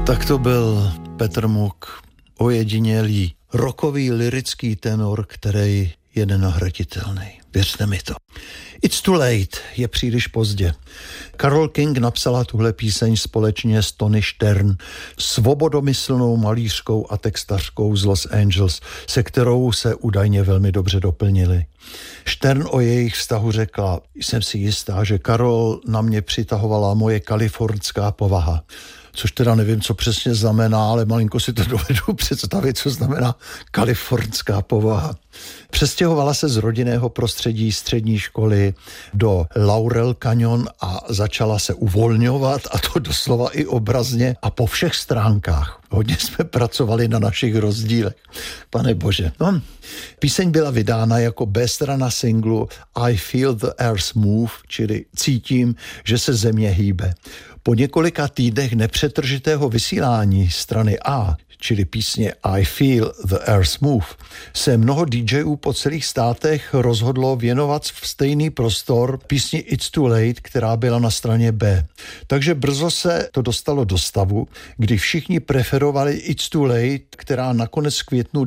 Tak to byl Petr Muk, ojedinělý rockový lyrický tenor, který je nenahraditelný. Věřte mi to. It's too late, je příliš pozdě. Carole King napsala tuhle píseň společně s Toni Stern, svobodomyslnou malířkou a textařkou z Los Angeles, se kterou se údajně velmi dobře doplnili. Stern o jejich vztahu řekla: jsem si jistá, že Carole na mě přitahovala moje kalifornská povaha. Což teda nevím, co přesně znamená, ale malinko si to dovedu představit, co znamená kalifornská povaha. Přestěhovala se z rodinného prostředí střední školy do Laurel Canyon a začala se uvolňovat, a to doslova i obrazně a po všech stránkách. Hodně jsme pracovali na našich rozdílech. Pane bože. No. Píseň byla vydána jako B-strana singlu I Feel the Earth Move, čili cítím, že se země hýbe. Po několika týdnech nepřetržitého vysílání strany A, čili písně I Feel the Earth Move, se mnoho DJů po celých státech rozhodlo věnovat v stejný prostor písni It's Too Late, která byla na straně B. Takže brzo se to dostalo do stavu, kdy všichni preferovali It's Too Late, která nakonec v květnu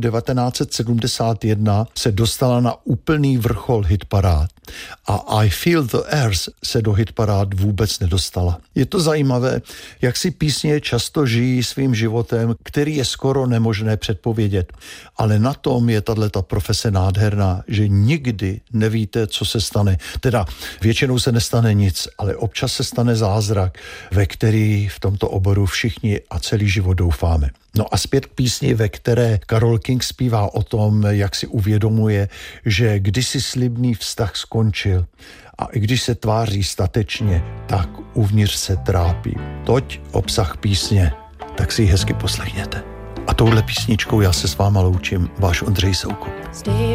1971 se dostala na úplný vrchol hitparád. A I Feel the Earth se do hitparád vůbec nedostala. Je to zajímavé, jak si písně často žijí svým životem, který je skoro nemožné předpovědět. Ale na tom je tato profese nádherná, že nikdy nevíte, co se stane. Teda většinou se nestane nic, ale občas se stane zázrak, ve který v tomto oboru všichni a celý život doufáme. No a zpět k písni, ve které Carole King zpívá o tom, jak si uvědomuje, že kdysi slibný vztah skončil a i když se tváří statečně, tak uvnitř se trápí. Toť obsah písně, tak si ji hezky poslechněte. A touhle písničkou já se s váma loučím, váš Ondřej Soukup.